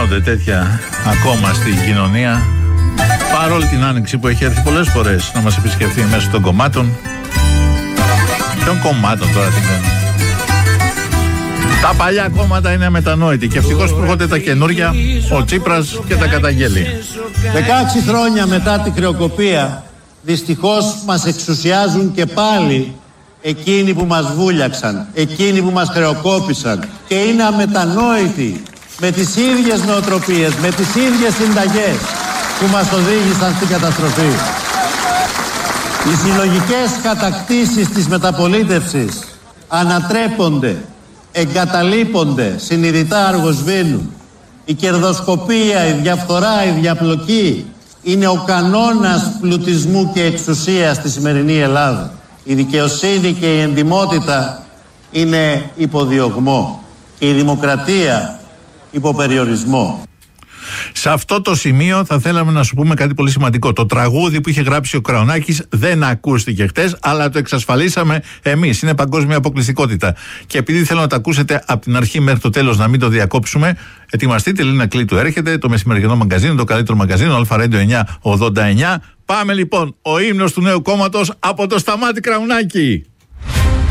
γίνονται τέτοια ακόμα στην κοινωνία, παρόλη την άνοιξη που έχει έρθει πολλές φορές να μας επισκεφθεί μέσω των κομμάτων. Ποιων κομμάτων τώρα τι λένε? Τα παλιά κόμματα είναι αμετανόητοι και ευτυχώς που έρχονται τα καινούρια, ο Τσίπρας και τα καταγγέλει. 16 χρόνια μετά την χρεοκοπία, δυστυχώς μας εξουσιάζουν και πάλι εκείνοι που μας βούλιαξαν, εκείνοι που μας χρεοκόπησαν και είναι αμετανόητοι με τις ίδιες νοοτροπίες, με τις ίδιες συνταγές που μας οδήγησαν στην καταστροφή. Οι συλλογικές κατακτήσεις της μεταπολίτευσης ανατρέπονται, εγκαταλείπονται, συνειδητά αργοσβήνουν. Η κερδοσκοπία, η διαφθορά, η διαπλοκή είναι ο κανόνας πλουτισμού και εξουσίας στη σημερινή Ελλάδα. Η δικαιοσύνη και η εντιμότητα είναι υποδιωγμό και η δημοκρατία υποπεριορισμό. Σε αυτό το σημείο θα θέλαμε να σου πούμε κάτι πολύ σημαντικό. Το τραγούδι που είχε γράψει ο Κραουνάκης δεν ακούστηκε χτες, αλλά το εξασφαλίσαμε εμείς. Είναι παγκόσμια αποκλειστικότητα. Και επειδή θέλω να το ακούσετε από την αρχή μέχρι το τέλος, να μην το διακόψουμε, ετοιμαστείτε, Λίνα Κλήτου έρχεται, το μεσημεριανό μαγκαζίνο, το καλύτερο μαγκαζίνο, Αλφα Radio 989. Πάμε λοιπόν, ο ύμνος του νέου κόμματος από το Σταμάτη Κραουνάκη.